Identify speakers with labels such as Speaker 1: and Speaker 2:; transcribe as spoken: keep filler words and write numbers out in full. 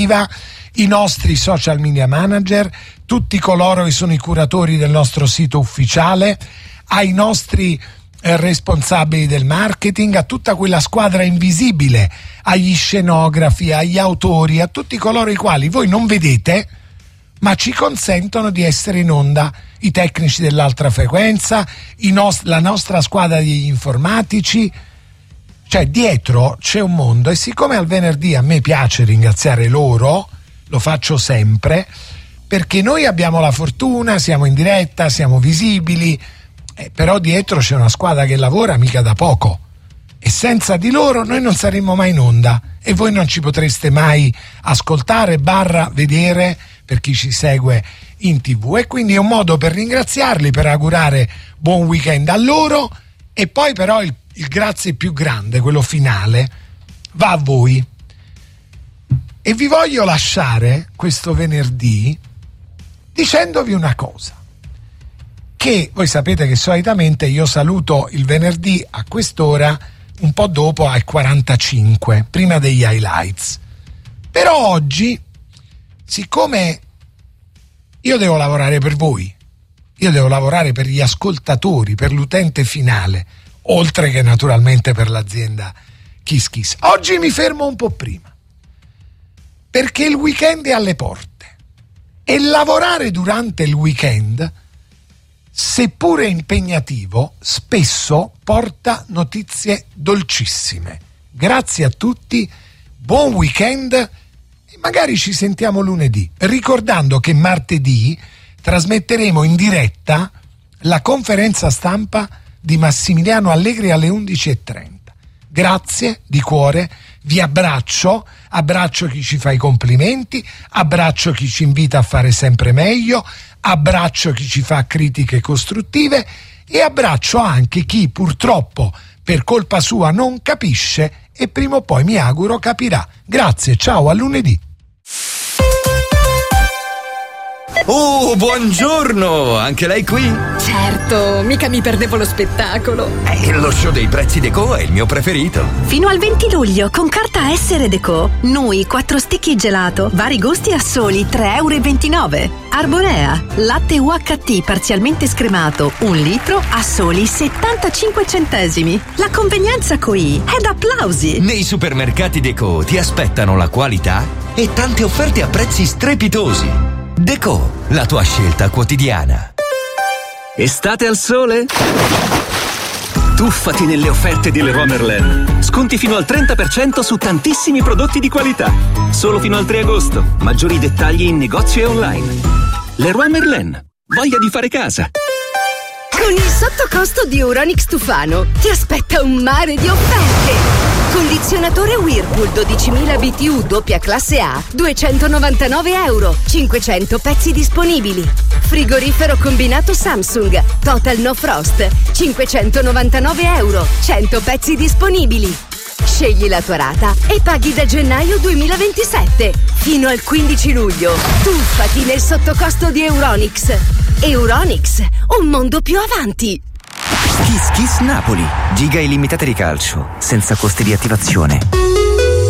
Speaker 1: i nostri social media manager, tutti coloro che sono i curatori del nostro sito ufficiale, ai nostri eh, responsabili del marketing, a tutta quella squadra invisibile, agli scenografi, agli autori, a tutti coloro i quali voi non vedete ma ci consentono di essere in onda, i tecnici dell'alta frequenza, i nos- la nostra squadra degli informatici. Cioè dietro c'è un mondo, e siccome al venerdì a me piace ringraziare loro, lo faccio sempre, perché noi abbiamo la fortuna, siamo in diretta, siamo visibili, eh, però dietro c'è una squadra che lavora mica da poco, e senza di loro noi non saremmo mai in onda e voi non ci potreste mai ascoltare barra vedere per chi ci segue in tv, e quindi è un modo per ringraziarli, per augurare buon weekend a loro, e poi però il, il grazie più grande, quello finale, va a voi. E vi voglio lasciare questo venerdì dicendovi una cosa, che voi sapete che solitamente io saluto il venerdì a quest'ora un po' dopo, al quarantacinque, prima degli highlights. Però oggi, siccome io devo lavorare per voi, io devo lavorare per gli ascoltatori, per l'utente finale, oltre che naturalmente per l'azienda Kiss Kiss, oggi mi fermo un po' prima, perché il weekend è alle porte e lavorare durante il weekend, seppure impegnativo, spesso porta notizie dolcissime. Grazie a tutti, buon weekend e magari ci sentiamo lunedì, ricordando che martedì trasmetteremo in diretta la conferenza stampa di Massimiliano Allegri alle undici e trenta. Grazie di cuore, vi abbraccio, abbraccio chi ci fa i complimenti, abbraccio chi ci invita a fare sempre meglio, abbraccio chi ci fa critiche costruttive e abbraccio anche chi purtroppo per colpa sua non capisce e prima o poi mi auguro capirà. Grazie, ciao, a lunedì.
Speaker 2: Oh, buongiorno! Anche lei qui?
Speaker 3: Certo, mica mi perdevo lo spettacolo.
Speaker 2: Eh, lo show dei prezzi Deco è il mio preferito.
Speaker 4: Fino al venti luglio, con carta Essere Deco, noi quattro stecchi gelato, vari gusti a soli tre e ventinove euro. Arborea, latte U H T parzialmente scremato, un litro a soli settantacinque centesimi. La convenienza coi è da applausi.
Speaker 2: Nei supermercati Deco ti aspettano la qualità e tante offerte a prezzi strepitosi. Deco, la tua scelta quotidiana.
Speaker 5: Estate al sole? Tuffati nelle offerte di Leroy Merlin. Sconti fino al trenta per cento su tantissimi prodotti di qualità. Solo fino al tre agosto. Maggiori dettagli in negozio e online. Leroy Merlin. Voglia di fare casa.
Speaker 3: Con il sottocosto di Euronics Tufano ti aspetta un mare di offerte. Condizionatore Whirlpool dodicimila B T U doppia classe A, duecentonovantanove euro, cinquecento pezzi disponibili. Frigorifero combinato Samsung Total No Frost, cinquecentonovantanove euro, cento pezzi disponibili. Scegli la tua rata e paghi da gennaio duemilaventisette. Fino al quindici luglio. Tuffati nel sottocosto di Euronics. Euronics, un mondo più avanti.
Speaker 6: Kiss Kiss Napoli, giga illimitate di calcio, senza costi di attivazione.